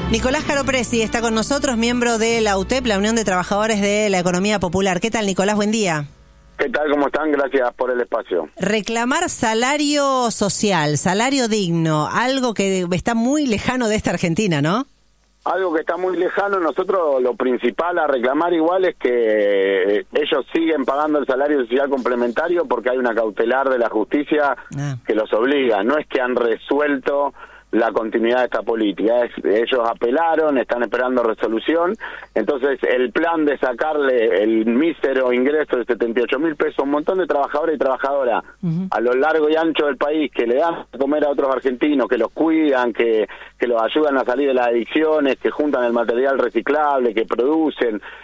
Nicolás Caropresi está con nosotros, miembro de la UTEP, la Unión de Trabajadores de la Economía Popular. ¿Qué tal, Nicolás? Buen día. ¿Qué tal? ¿Cómo están? Gracias por el espacio. Reclamar salario social, salario digno, algo que está muy lejano de esta Argentina, ¿no? Algo que está muy lejano. Nosotros lo principal a reclamar igual es que ellos siguen pagando el salario social complementario porque hay una cautelar de la justicia que los obliga. No es que han resuelto la continuidad de esta política. Ellos apelaron, están esperando resolución. Entonces, el plan de sacarle el mísero ingreso de 78.000 pesos a un montón de trabajadores y trabajadoras a lo largo y ancho del país, que le dan a comer a otros argentinos, que los cuidan, que los ayudan a salir de las adicciones, que juntan el material reciclable, que producen,